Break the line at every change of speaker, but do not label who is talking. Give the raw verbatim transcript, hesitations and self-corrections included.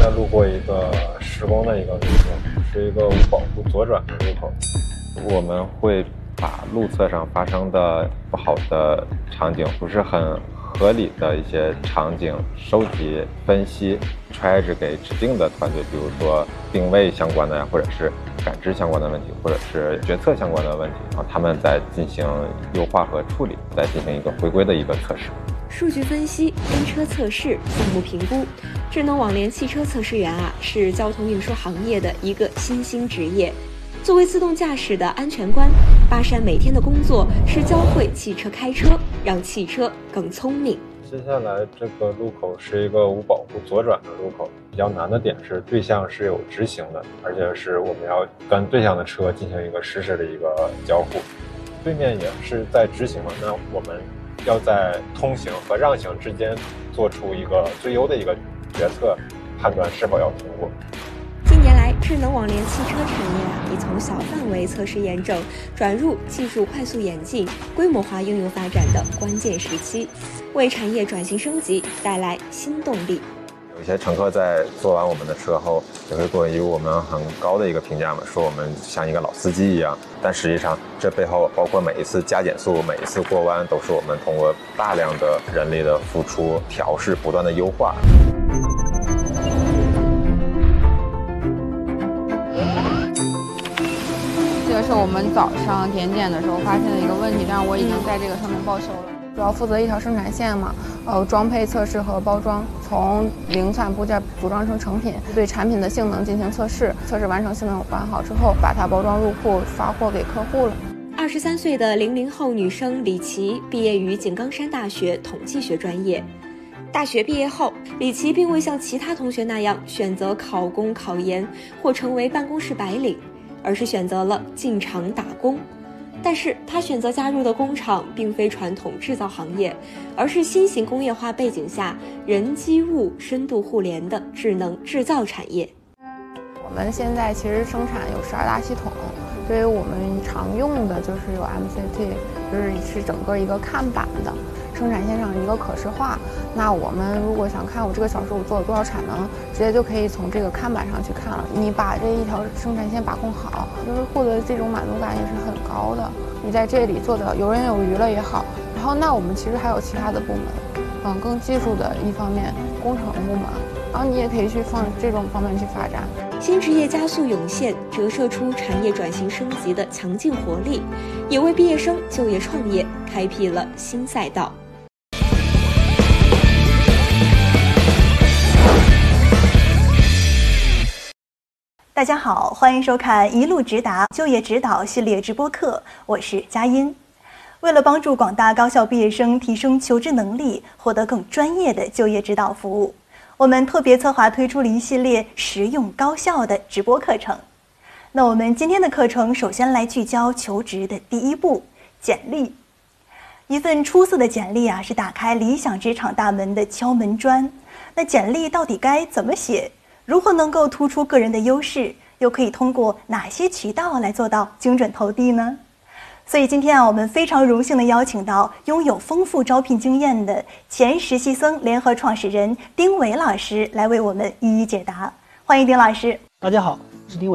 在路过一个施工的一个路口，是一个无保护左转的路口。我们会把路侧上发生的不好的场景，不是很合理的一些场景收集、分析，揣着给指定的团队，比如说定位相关的呀，或者是感知相关的问题，或者是决策相关的问题，然后他们再进行优化和处理，再进行一个回归的一个测试。
数据分析、跟车测试、项目评估，智能网联汽车测试员啊，是交通运输行业的一个新兴职业。作为自动驾驶的安全官，巴山每天的工作是教会汽车开车，让汽车更聪明。
接下来这个路口是一个无保护左转的路口，比较难的点是对向是有直行的，而且是我们要跟对向的车进行一个实时的一个交互。对面也是在直行嘛，那我们要在通行和让行之间做出一个最优的一个决策，判断是否要通过。
近年来，智能网联汽车产业啊，已从小范围测试验证转入技术快速演进、规模化应用发展的关键时期，为产业转型升级带来新动力。
有一些乘客在坐完我们的车后，也会给予我们很高的一个评价嘛，说我们像一个老司机一样。但实际上，这背后包括每一次加减速、每一次过弯，都是我们通过大量的人力的付出、调试、不断的优化。
这个是我们早上点检的时候发现的一个问题，但是我已经在这个上面报修了。主要负责一条生产线嘛，呃，装配测试和包装，从零散部件组装成成品，对产品的性能进行测试，测试完成、性能完好之后，把它包装入库，发货给客户了。
二十三岁的零零后女生李琦毕业于井冈山大学统计学专业。大学毕业后，李琦并未像其他同学那样选择考公考研或成为办公室白领，而是选择了进厂打工。但是他选择加入的工厂并非传统制造行业，而是新型工业化背景下人机物深度互联的智能制造产业。
我们现在其实生产有十二大系统，对于我们常用的就是有 M C T， 就是是整个一个看板的生产线上一个可视化。那我们如果想看我这个小时我做了多少产能，直接就可以从这个看板上去看了。你把这一条生产线把控好，就是获得这种满足感也是很高的。你在这里做的游刃有余了也好，然后那我们其实还有其他的部门，嗯，更技术的一方面，工程部门，然后你也可以去放这种方面去发展。
新职业加速涌现，折射出产业转型升级的强劲活力，也为毕业生就业创业开辟了新赛道。
大家好，欢迎收看一路直达就业指导系列直播课，我是佳音。为了帮助广大高校毕业生提升求职能力，获得更专业的就业指导服务，我们特别策划推出了一系列实用高效的直播课程。那我们今天的课程首先来聚焦求职的第一步，简历。一份出色的简历啊，是打开理想职场大门的敲门砖。那简历到底该怎么写？如何能够突出个人的优势？又可以通过哪些渠道来做到精准投递呢？所以今天啊，我们非常荣幸地邀请到拥有丰富招聘经验的前实习生联合创始人丁伟老师来为我们一一解答。欢迎丁老师。
大家好，我是丁伟。